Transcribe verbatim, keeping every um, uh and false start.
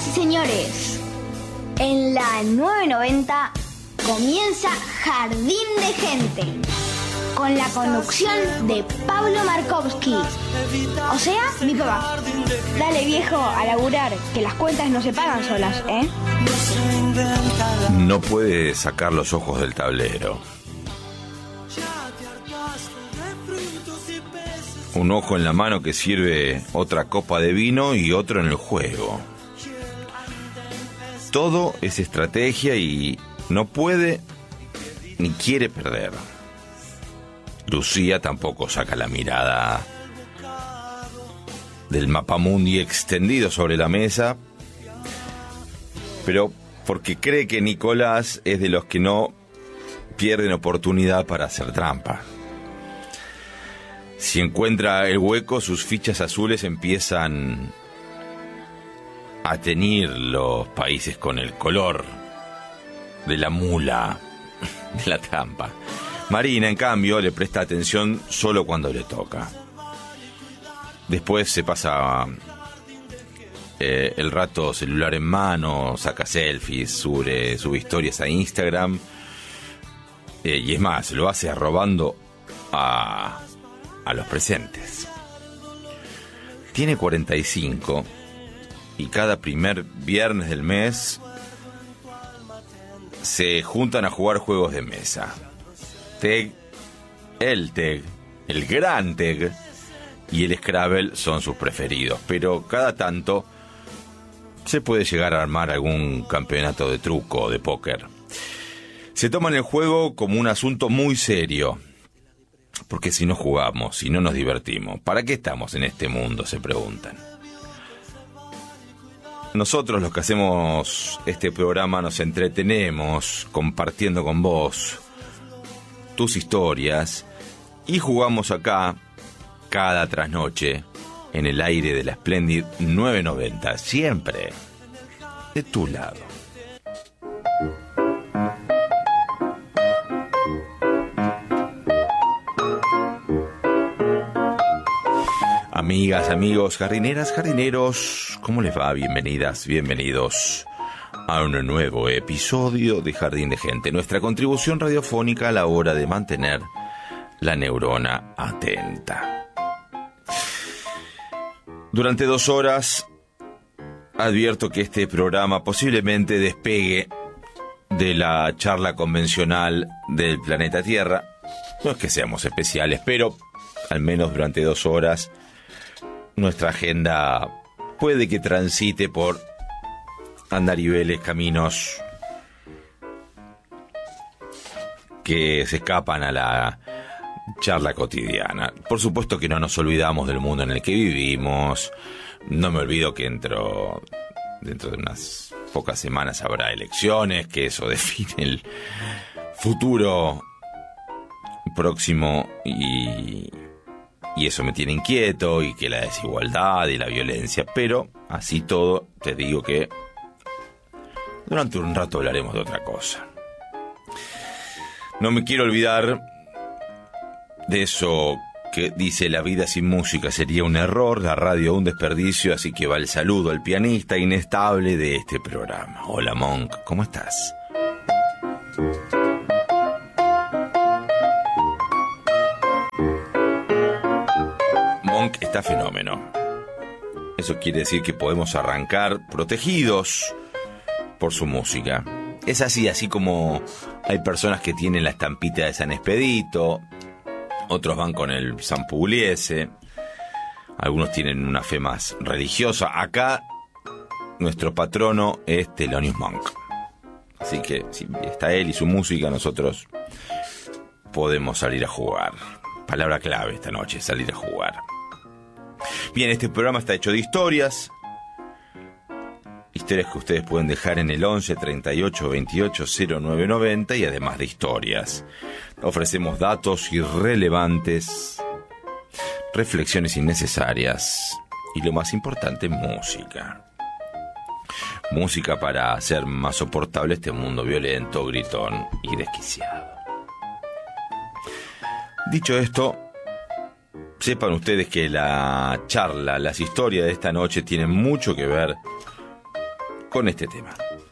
y señores, en la nueve noventa comienza Jardín de Gente, con la conducción de Pablo Markovsky, o sea, mi papá. Dale, viejo, a laburar, que las cuentas no se pagan solas, ¿eh? No puede sacar los ojos del tablero. Un ojo en la mano que sirve otra copa de vino y otro en el juego. Todo es estrategia y no puede ni quiere perder. Lucía tampoco saca la mirada del mapamundi extendido sobre la mesa, pero porque cree que Nicolás es de los que no pierden oportunidad para hacer trampa. Si encuentra el hueco, sus fichas azules empiezan a teñir los países con el color de la mula, de la trampa. Marina, en cambio, le presta atención solo cuando le toca. Después se pasa eh, el rato celular en mano, saca selfies, sube, sube historias a Instagram. Eh, y es más, lo hace robando a... a los presentes. Tiene cuarenta y cinco y cada primer viernes del mes se juntan a jugar juegos de mesa. Teg, el Teg, el gran Teg y el Scrabble son sus preferidos, pero cada tanto se puede llegar a armar algún campeonato de truco o de póker. Se toman el juego como un asunto muy serio. Porque si no jugamos, si no nos divertimos, ¿para qué estamos en este mundo?, se preguntan. Nosotros, los que hacemos este programa, nos entretenemos compartiendo con vos tus historias y jugamos acá cada trasnoche en el aire de la Splendid nueve noventa, siempre de tu lado. Amigas, amigos, jardineras, jardineros, ¿cómo les va? Bienvenidas, bienvenidos a un nuevo episodio de Jardín de Gente, nuestra contribución radiofónica a la hora de mantener la neurona atenta. Durante dos horas advierto que este programa posiblemente despegue de la charla convencional del planeta Tierra. No es que seamos especiales, pero al menos durante dos horas nuestra agenda puede que transite por andariveles, caminos que se escapan a la charla cotidiana. Por supuesto que no nos olvidamos del mundo en el que vivimos. No me olvido que dentro, dentro de unas pocas semanas habrá elecciones, que eso define el futuro próximo y... y eso me tiene inquieto, y que la desigualdad y la violencia, pero así todo te digo que durante un rato hablaremos de otra cosa. No me quiero olvidar de eso que dice: la vida sin música sería un error, la radio un desperdicio, así que va el saludo al pianista inestable de este programa. Hola Monk, ¿cómo estás? Está fenómeno. Eso quiere decir que podemos arrancar protegidos por su música. Es así, así como hay personas que tienen la estampita de San Expedito, otros van con el San Pugliese, algunos tienen una fe más religiosa. Acá nuestro patrono es Thelonious Monk. Así que si está él y su música, nosotros podemos salir a jugar. Palabra clave esta noche, salir a jugar. Bien, este programa está hecho de historias. Historias que ustedes pueden dejar en el once, treinta y ocho, veintiocho, cero nueve noventa, y además de historias, ofrecemos datos irrelevantes, reflexiones innecesarias y lo más importante, música. Música para hacer más soportable este mundo violento, gritón y desquiciado. Dicho esto, sepan ustedes que la charla, las historias de esta noche tienen mucho que ver con este tema.